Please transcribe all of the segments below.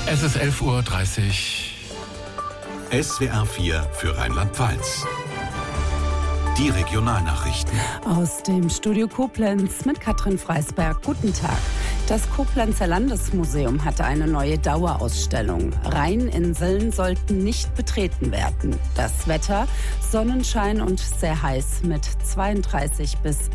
Es ist 11:30 Uhr. SWR 4 für Rheinland-Pfalz. Die Regionalnachrichten. Aus dem Studio Koblenz mit Katrin Freisberg. Guten Tag. Das Koblenzer Landesmuseum hatte eine neue Dauerausstellung. Rheininseln sollten nicht betreten werden. Das Wetter: Sonnenschein und sehr heiß mit 32 bis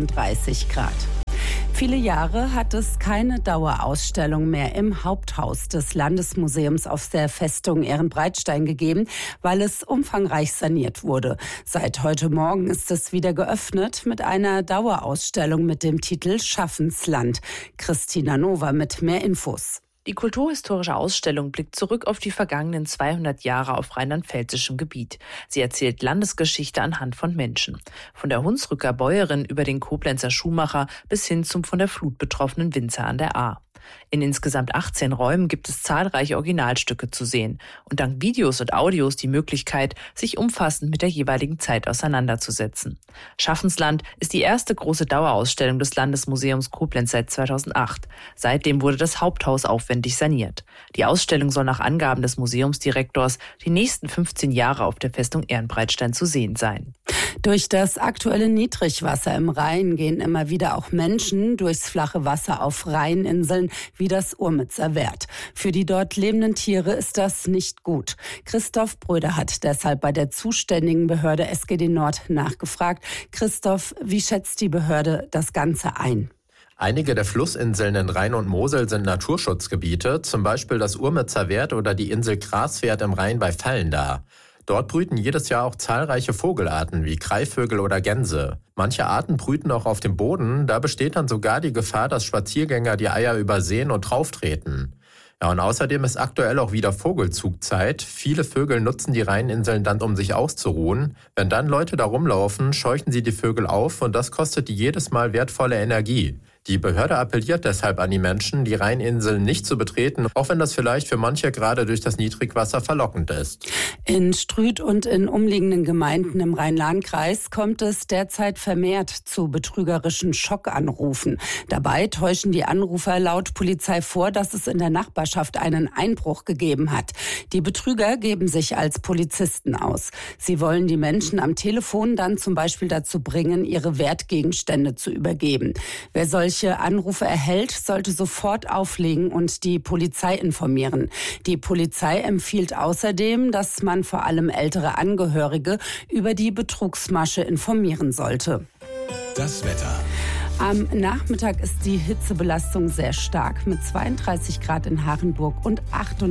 38 Grad. Viele Jahre hat es keine Dauerausstellung mehr im Haupthaus des Landesmuseums auf der Festung Ehrenbreitstein gegeben, weil es umfangreich saniert wurde. Seit heute Morgen ist es wieder geöffnet mit einer Dauerausstellung mit dem Titel Schaffensland. Christina Nova mit mehr Infos. Die kulturhistorische Ausstellung blickt zurück auf die vergangenen 200 Jahre auf rheinland-pfälzischem Gebiet. Sie erzählt Landesgeschichte anhand von Menschen. Von der Hunsrücker Bäuerin über den Koblenzer Schuhmacher bis hin zum von der Flut betroffenen Winzer an der Ahr. In insgesamt 18 Räumen gibt es zahlreiche Originalstücke zu sehen und dank Videos und Audios die Möglichkeit, sich umfassend mit der jeweiligen Zeit auseinanderzusetzen. Schaffensland ist die erste große Dauerausstellung des Landesmuseums Koblenz seit 2008. Seitdem wurde das Haupthaus aufwendig saniert. Die Ausstellung soll nach Angaben des Museumsdirektors die nächsten 15 Jahre auf der Festung Ehrenbreitstein zu sehen sein. Durch das aktuelle Niedrigwasser im Rhein gehen immer wieder auch Menschen durchs flache Wasser auf Rheininseln wie das Urmitzer Wert. Für die dort lebenden Tiere ist das nicht gut. Christoph Bröder hat deshalb bei der zuständigen Behörde SGD Nord nachgefragt. Christoph, wie schätzt die Behörde das Ganze ein? Einige der Flussinseln in Rhein und Mosel sind Naturschutzgebiete, zum Beispiel das Urmitzer Wert oder die Insel Graswert im Rhein bei Vallendar. Dort brüten jedes Jahr auch zahlreiche Vogelarten wie Greifvögel oder Gänse. Manche Arten brüten auch auf dem Boden, da besteht dann sogar die Gefahr, dass Spaziergänger die Eier übersehen und drauftreten. Ja, und außerdem ist aktuell auch wieder Vogelzugzeit. Viele Vögel nutzen die Rheininseln dann, um sich auszuruhen. Wenn dann Leute da rumlaufen, scheuchen sie die Vögel auf und das kostet die jedes Mal wertvolle Energie. Die Behörde appelliert deshalb an die Menschen, die Rheininseln nicht zu betreten, auch wenn das vielleicht für manche gerade durch das Niedrigwasser verlockend ist. In Strüth und in umliegenden Gemeinden im Rhein-Lahn-Kreis kommt es derzeit vermehrt zu betrügerischen Schockanrufen. Dabei täuschen die Anrufer laut Polizei vor, dass es in der Nachbarschaft einen Einbruch gegeben hat. Die Betrüger geben sich als Polizisten aus. Sie wollen die Menschen am Telefon dann zum Beispiel dazu bringen, ihre Wertgegenstände zu übergeben. Wer solche Anrufe erhält, sollte sofort auflegen und die Polizei informieren. Die Polizei empfiehlt außerdem, dass man vor allem ältere Angehörige über die Betrugsmasche informieren sollte. Das Wetter. Am Nachmittag ist die Hitzebelastung sehr stark mit 32 Grad in Hachenburg und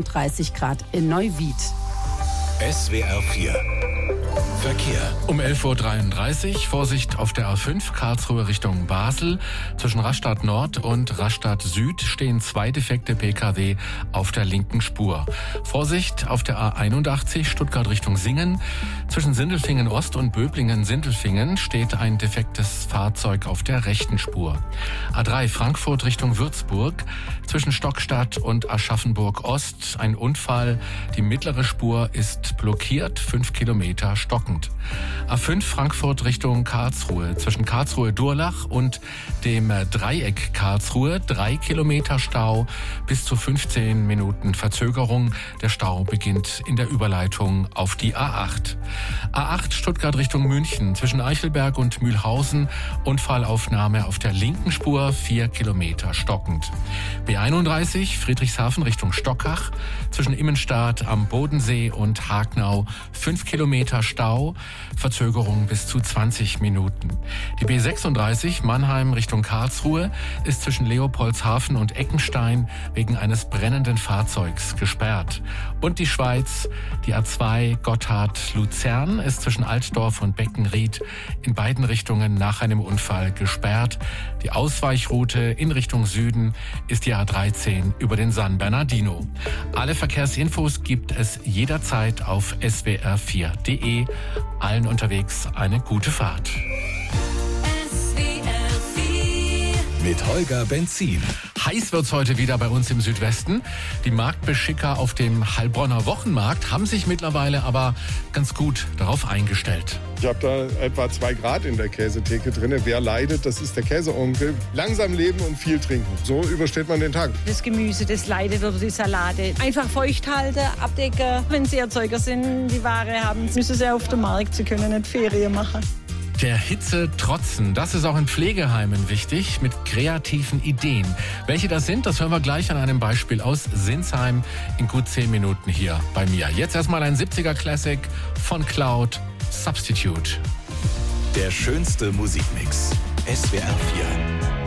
38 Grad in Neuwied. SWR 4 Verkehr. Um 11:33 Uhr Vorsicht auf der A5 Karlsruhe Richtung Basel. Zwischen Rastatt Nord und Rastatt Süd stehen 2 defekte Pkw auf der linken Spur. Vorsicht auf der A81 Stuttgart Richtung Singen. Zwischen Sindelfingen Ost und Böblingen-Sindelfingen steht ein defektes Fahrzeug auf der rechten Spur. A3 Frankfurt Richtung Würzburg. Zwischen Stockstadt und Aschaffenburg Ost ein Unfall. Die mittlere Spur ist blockiert, 5 Kilometer stockend. A5 Frankfurt Richtung Karlsruhe. Zwischen Karlsruhe-Durlach und dem Dreieck Karlsruhe 3 Kilometer Stau, bis zu 15 Minuten Verzögerung. Der Stau beginnt in der Überleitung auf die A8. A8 Stuttgart Richtung München. Zwischen Eichelberg und Mühlhausen Unfallaufnahme auf der linken Spur, 4 Kilometer stockend. B31 Friedrichshafen Richtung Stockach. Zwischen Immenstadt am Bodensee und Hagnau 5 Kilometer Stau, Verzögerung bis zu 20 Minuten. Die B36 Mannheim Richtung Karlsruhe ist zwischen Leopoldshafen und Eckenstein wegen eines brennenden Fahrzeugs gesperrt. Und die Schweiz, die A2 Gotthard-Luzern ist zwischen Altdorf und Beckenried in beiden Richtungen nach einem Unfall gesperrt. Die Ausweichroute in Richtung Süden ist die A13 über den San Bernardino. Alle Verkehrsinfos gibt es jederzeit auf swr4.de. Allen unterwegs eine gute Fahrt. Mit Holger Benzin. Heiß wird's heute wieder bei uns im Südwesten. Die Marktbeschicker auf dem Heilbronner Wochenmarkt haben sich mittlerweile aber ganz gut darauf eingestellt. Ich habe da etwa 2 Grad in der Käsetheke drin. Wer leidet, das ist der Käseonkel. Langsam leben und viel trinken. So übersteht man den Tag. Das Gemüse, das leidet oder die Salate. Einfach feucht halten, abdecken. Wenn Sie Erzeuger sind, die Ware haben, müssen Sie auf dem Markt. Sie können nicht Ferien machen. Der Hitze trotzen, das ist auch in Pflegeheimen wichtig, mit kreativen Ideen. Welche das sind, das hören wir gleich an einem Beispiel aus Sinsheim in gut 10 Minuten hier bei mir. Jetzt erstmal ein 70er Classic von Cloud, Substitute. Der schönste Musikmix. SWR 4.